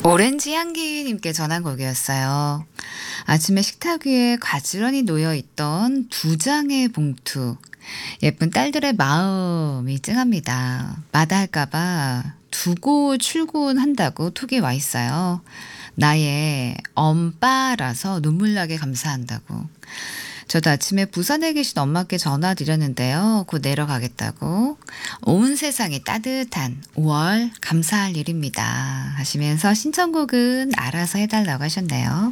오렌지 향기님께 전한 곡이었어요. 아침에 식탁 위에 가지런히 놓여있던 두 장의 봉투. 예쁜 딸들의 마음이 찡합니다. 마다할까봐 두고 출근한다고 톡이 와 있어요. 나의 엄빠라서 눈물나게 감사한다고. 저도 아침에 부산에 계신 엄마께 전화 드렸는데요. 곧 내려가겠다고. 온 세상이 따뜻한 5월 감사할 일입니다. 하시면서 신청곡은 알아서 해달라고 하셨네요.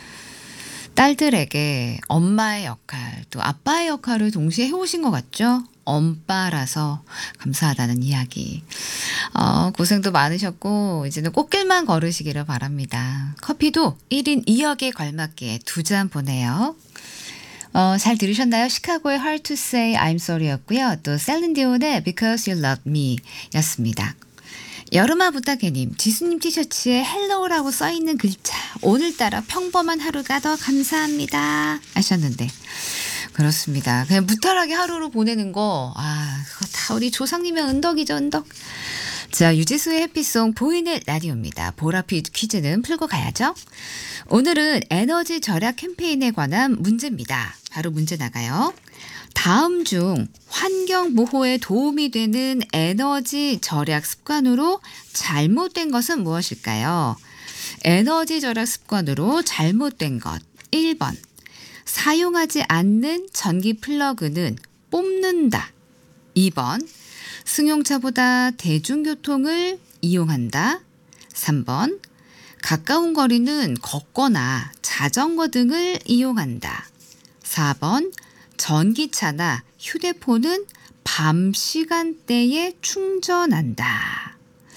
딸들에게 엄마의 역할, 또 아빠의 역할을 동시에 해오신 것 같죠? 엄빠라서 감사하다는 이야기. 고생도 많으셨고 이제는 꽃길만 걸으시기를 바랍니다. 커피도 1인 2역에 걸맞게 2잔 보내요. 잘 들으셨나요? 시카고의 Hard to Say I'm Sorry였고요. 또 셀린디온의 Because You Love Me 였습니다. 여름아 부탁해님, 지수님 티셔츠에 헬로우라고 써있는 글자 오늘따라 평범한 하루가 더 감사합니다 하셨는데 그렇습니다. 그냥 무탈하게 하루를 보내는 거 그거 다 우리 조상님의 은덕이죠, 은덕. 자, 유지수의 해피송 보이는 라디오입니다. 보라빛 퀴즈는 풀고 가야죠. 오늘은 에너지 절약 캠페인에 관한 문제입니다. 바로 문제 나가요. 다음 중 환경 보호에 도움이 되는 에너지 절약 습관으로 잘못된 것은 무엇일까요? 에너지 절약 습관으로 잘못된 것. 1번. 사용하지 않는 전기 플러그는 뽑는다. 2번. 승용차보다 대중교통을 이용한다. 3번. 가까운 거리는 걷거나 자전거 등을 이용한다. 4번. 전기차나 휴대폰은 밤 시간대에 충전한다.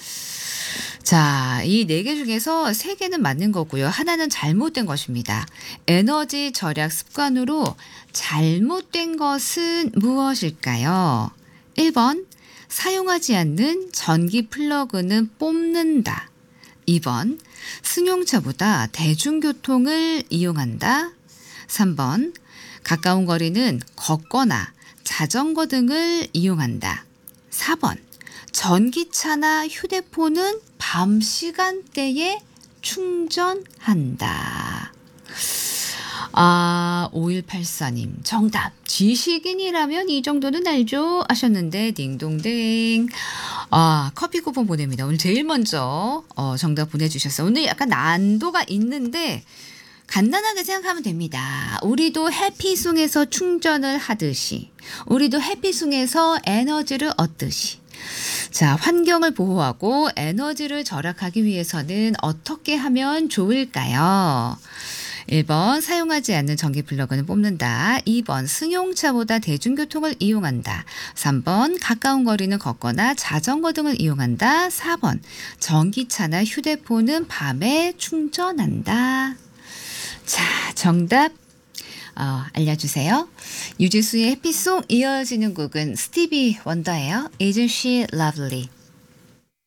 자, 이 4개 중에서 3개는 맞는 거고요. 하나는 잘못된 것입니다. 에너지 절약 습관으로 잘못된 것은 무엇일까요? 1번. 사용하지 않는 전기 플러그는 뽑는다. 2번. 승용차보다 대중교통을 이용한다. 3번. 가까운 거리는 걷거나 자전거 등을 이용한다. 4번. 전기차나 휴대폰은 밤 시간대에 충전한다. 5184님 정답. 지식인이라면 이 정도는 알죠 하셨는데 딩동댕. 커피 쿠폰 보냅니다. 오늘 제일 먼저 정답 보내주셨어요. 오늘 약간 난도가 있는데 간단하게 생각하면 됩니다. 우리도 해피송에서 충전을 하듯이 우리도 해피송에서 에너지를 얻듯이 자, 환경을 보호하고 에너지를 절약하기 위해서는 어떻게 하면 좋을까요? 1번 사용하지 않는 전기 플러그는 뽑는다. 2번 승용차보다 대중교통을 이용한다. 3번 가까운 거리는 걷거나 자전거 등을 이용한다. 4번 전기차나 휴대폰은 밤에 충전한다. 자, 정답 알려주세요. 유지수의 해피송 이어지는 곡은 스티비 원더예요. Isn't she lovely?